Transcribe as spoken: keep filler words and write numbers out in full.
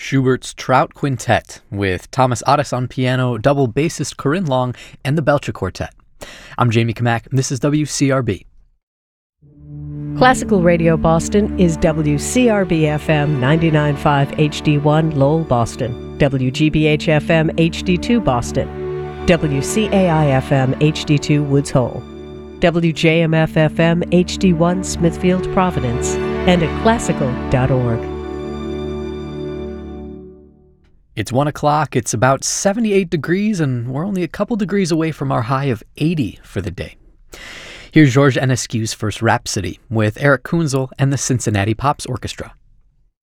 Schubert's Trout Quintet with Thomas Otis on piano, double bassist Corinne Long, and the Belcher Quartet. I'm Jamie Kamak, and this is W C R B. Classical Radio Boston is W C R B F M ninety-nine point five H D one Lowell, Boston, W G B H F M H D two Boston, W C A I F M H D two Woods Hole, W J M F F M H D one Smithfield, Providence, and at classical dot org. It's one o'clock, it's about seventy-eight degrees, and we're only a couple degrees away from our high of eighty for the day. Here's Georges Enescu's first Rhapsody with Eric Kunzel and the Cincinnati Pops Orchestra.